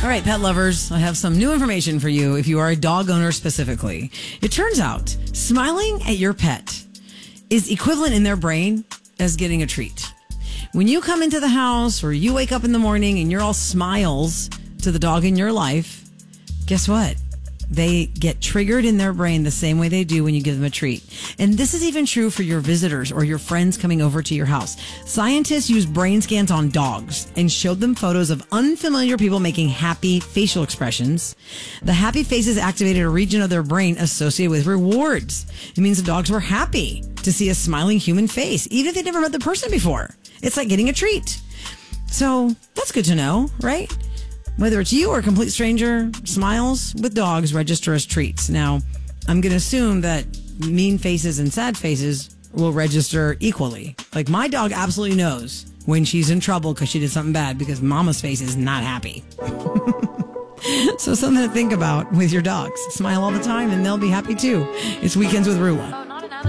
right, pet lovers, I have some new information for you if you are a dog owner specifically. It turns out smiling at your pet is equivalent in their brain as getting a treat. When you come into the house or you wake up in the morning and you're all smiles to the dog in your life, guess what? They get triggered in their brain the same way they do when you give them a treat. And this is even true for your visitors or your friends coming over to your house. Scientists use brain scans on dogs and showed them photos of unfamiliar people making happy facial expressions. The happy faces activated a region of their brain associated with rewards. It means the dogs were happy to see a smiling human face, even if they never met the person before. It's like getting a treat. So that's good to know, right? Whether it's you or a complete stranger, smiles with dogs register as treats. Now, I'm going to assume that mean faces and sad faces will register equally. Like my dog absolutely knows when she's in trouble because she did something bad because mama's face is not happy. So something to think about with your dogs. Smile all the time and they'll be happy too. It's Weekends with Rula.